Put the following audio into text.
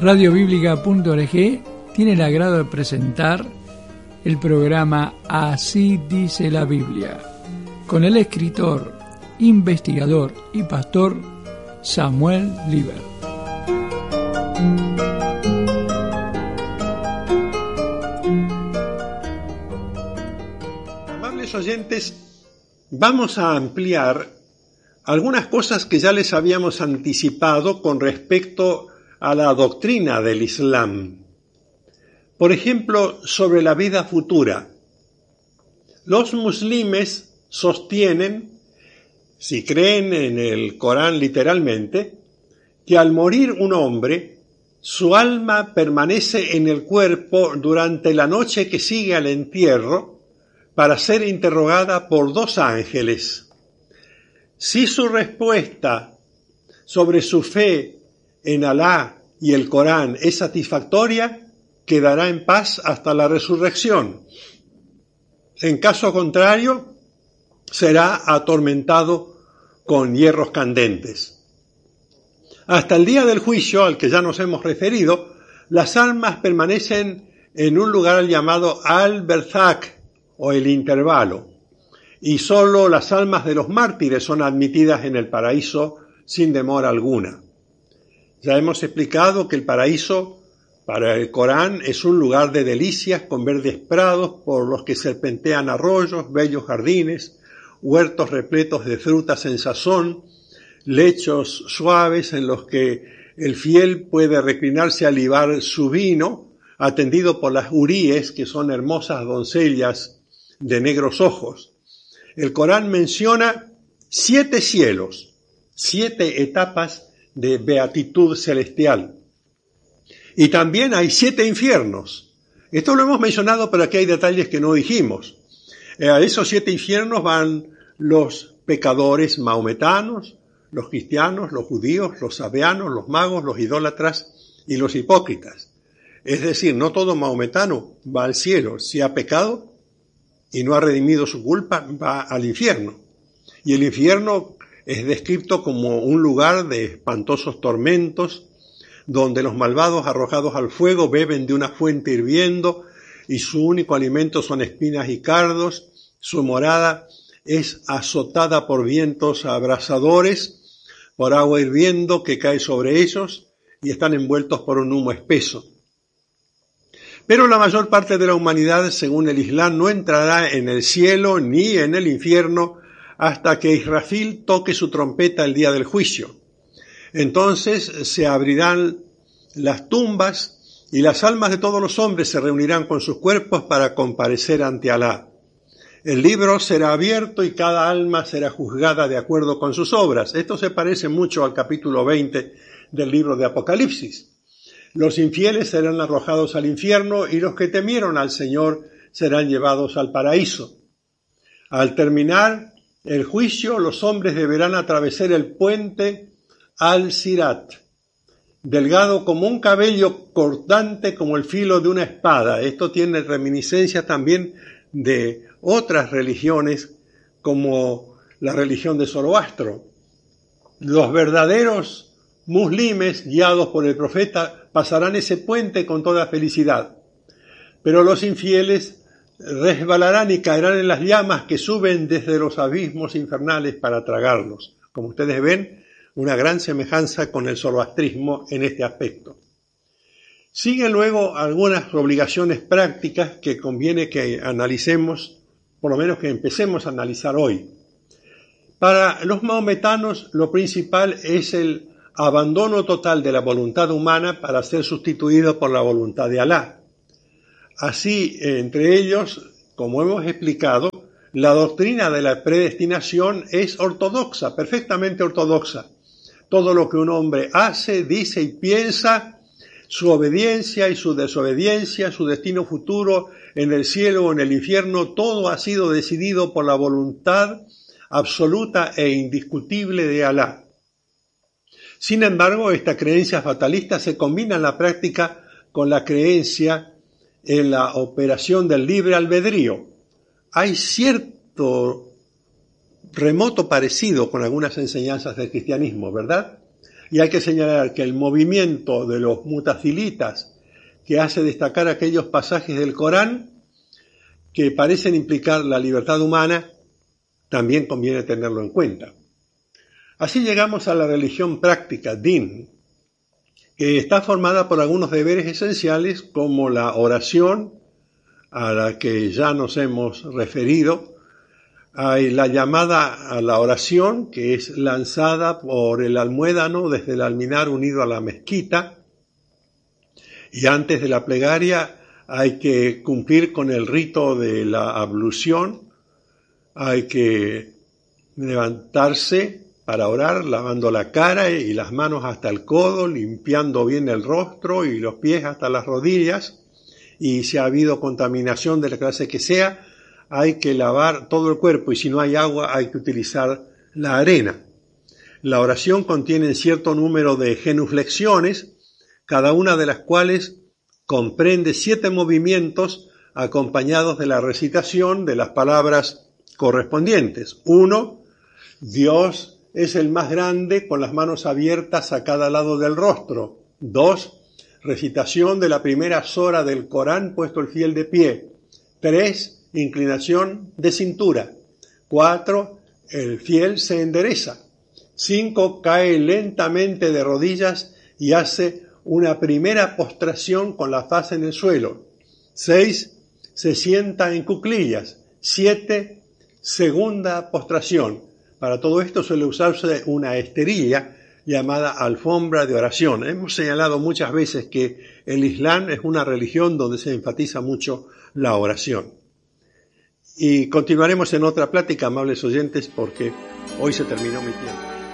Radiobiblica.org tiene el agrado de presentar el programa Así dice la Biblia, con el escritor, investigador y pastor Samuel Liber. Amables oyentes, vamos a ampliar algunas cosas que ya les habíamos anticipado con respecto a la doctrina del Islam. Por ejemplo, sobre la vida futura. Los musulmanes sostienen, si creen en el Corán literalmente, que al morir un hombre, su alma permanece en el cuerpo durante la noche que sigue al entierro para ser interrogada por dos ángeles. Si su respuesta sobre su fe en Alá y el Corán es satisfactoria, quedará en paz hasta la resurrección. En caso contrario, será atormentado con hierros candentes. Hasta el día del juicio, al que ya nos hemos referido, las almas permanecen en un lugar llamado al-Barzakh, o el intervalo, y solo las almas de los mártires son admitidas en el paraíso sin demora alguna. Ya hemos explicado que el paraíso para el Corán es un lugar de delicias con verdes prados por los que serpentean arroyos, bellos jardines, huertos repletos de frutas en sazón, lechos suaves en los que el fiel puede reclinarse a libar su vino, atendido por las huríes, que son hermosas doncellas de negros ojos. El Corán menciona 7 cielos, 7 etapas de beatitud celestial. Y también hay 7 infiernos. Esto lo hemos mencionado, pero aquí hay detalles que no dijimos. A esos 7 infiernos van los pecadores maometanos, los cristianos, los judíos, los sabeanos, los magos, los idólatras y los hipócritas. Es decir, no todo maometano va al cielo. Si ha pecado y no ha redimido su culpa, va al infierno. Y el infierno es descrito como un lugar de espantosos tormentos, donde los malvados arrojados al fuego beben de una fuente hirviendo y su único alimento son espinas y cardos. Su morada es azotada por vientos abrasadores, por agua hirviendo que cae sobre ellos y están envueltos por un humo espeso. Pero la mayor parte de la humanidad, según el Islam, no entrará en el cielo ni en el infierno hasta que Israfil toque su trompeta el día del juicio. Entonces se abrirán las tumbas y las almas de todos los hombres se reunirán con sus cuerpos para comparecer ante Alá. El libro será abierto y cada alma será juzgada de acuerdo con sus obras. Esto se parece mucho al capítulo 20 del libro de Apocalipsis. Los infieles serán arrojados al infierno y los que temieron al Señor serán llevados al paraíso. Al terminar el juicio, los hombres deberán atravesar el puente al-Sirat, delgado como un cabello, cortante como el filo de una espada. Esto tiene reminiscencias también de otras religiones, como la religión de Zoroastro. Los verdaderos musulmanes, guiados por el profeta, pasarán ese puente con toda felicidad. Pero los infieles resbalarán y caerán en las llamas que suben desde los abismos infernales para tragarlos. Como ustedes ven, una gran semejanza con el zoroastrismo en este aspecto. Siguen luego algunas obligaciones prácticas que conviene que analicemos, por lo menos que empecemos a analizar hoy. Para los maometanos, lo principal es el abandono total de la voluntad humana para ser sustituido por la voluntad de Alá. Así, entre ellos, como hemos explicado, la doctrina de la predestinación es ortodoxa, perfectamente ortodoxa. Todo lo que un hombre hace, dice y piensa, su obediencia y su desobediencia, su destino futuro en el cielo o en el infierno, todo ha sido decidido por la voluntad absoluta e indiscutible de Alá. Sin embargo, esta creencia fatalista se combina en la práctica con la creencia en la operación del libre albedrío. Hay cierto remoto parecido con algunas enseñanzas del cristianismo, ¿verdad? Y hay que señalar que el movimiento de los mutazilitas, que hace destacar aquellos pasajes del Corán que parecen implicar la libertad humana, también conviene tenerlo en cuenta. Así llegamos a la religión práctica, din, que está formada por algunos deberes esenciales como la oración, a la que ya nos hemos referido. Hay la llamada a la oración, que es lanzada por el almuédano desde el alminar unido a la mezquita, y antes de la plegaria hay que cumplir con el rito de la ablución, hay que levantarse para orar, lavando la cara y las manos hasta el codo, limpiando bien el rostro y los pies hasta las rodillas, y si ha habido contaminación de la clase que sea, hay que lavar todo el cuerpo, y si no hay agua hay que utilizar la arena. La oración contiene cierto número de genuflexiones, cada una de las cuales comprende 7 movimientos acompañados de la recitación de las palabras correspondientes. 1. Dios es el más grande, con las manos abiertas a cada lado del rostro. 2. Recitación de la primera sora del Corán, puesto el fiel de pie. 3. Inclinación de cintura. 4. El fiel se endereza. 5. Cae lentamente de rodillas y hace una primera postración con la faz en el suelo. 6. Se sienta en cuclillas. 7. Segunda postración. Para todo esto suele usarse una esterilla llamada alfombra de oración. Hemos señalado muchas veces que el Islam es una religión donde se enfatiza mucho la oración. Y continuaremos en otra plática, amables oyentes, porque hoy se terminó mi tiempo.